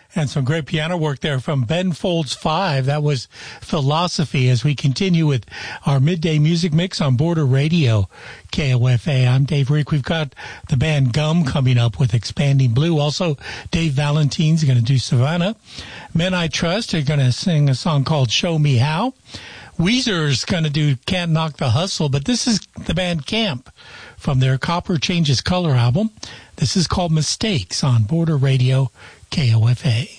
And some great piano work there from Ben Folds 5. That was Philosophy as we continue with our midday music mix on Border Radio, KOFA. I'm Dave Rick. We've got the band Gum coming up with Expanding Blue. Also, Dave Valentine's going to do Savannah. Men I Trust are going to sing a song called Show Me How. Weezer's going to do Can't Knock the Hustle, but this is the band Camp from their Copper Changes Color album. This is called Mistakes on Border Radio, KOFA.